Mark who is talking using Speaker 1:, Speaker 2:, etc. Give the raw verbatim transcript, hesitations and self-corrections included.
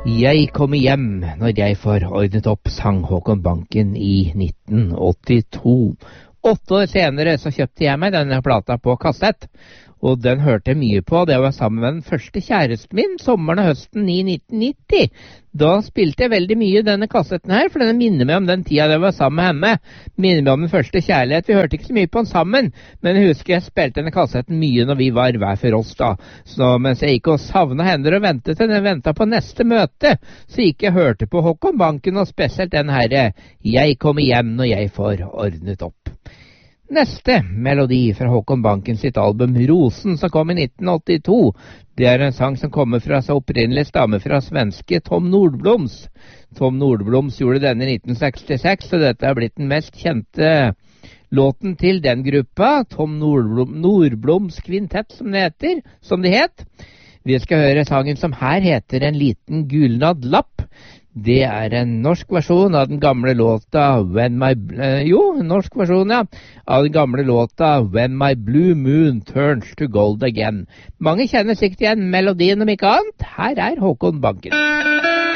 Speaker 1: Jeg kommer hjem når jeg får ordnet opp, sang Håkon Banken i nitten åttito. Åtte år senere så kjøpte jeg meg denne plata på kassett, og den hørte jeg mye på. Det var sammen med den første kjæresten min, sommeren og høsten i nitten nitti. Da spilte jeg veldig mye denne kassetten her, for den minner meg om den tida jeg var sammen med henne. Minner meg om den første kjærlighet. Vi hørte ikke så mye på den sammen, men jeg husker jeg spilte denne kassetten mye når vi var hver for oss da. Så mens jeg gikk og savnet henne og ventet til jeg ventet på neste møte, så gikk jeg og hørte på Håkon Banken, og spesielt den herre «Jeg kommer hjem når jeg får ordnet opp». Neste melodi fra Håkon Banken sitt album Rosen, som kom i nitten åttito. Det er en sang som kommer fra så opprinnelig stamme fra svenske Tom Nordbloms. Tom Nordbloms gjorde denne i nitten sekstiseks, og dette er blitt den mest kjente låten til den gruppa, Tom Nordblom, Nordbloms kvintett, som det heter, som det het. Vi skal høre sangen som her heter En liten gulnad lapp. Det er en norsk versjon av den gamle låta When My... Eh, jo, en norsk versjon, ja. Av den gamle låta When My Blue Moon Turns to Gold Again. Mange kjenner sikkert igjen melodien om ikke annet. Her er Håkon Banken.